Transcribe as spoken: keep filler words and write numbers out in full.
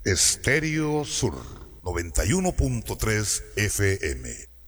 Estéreo Sur noventa y uno punto tres F M.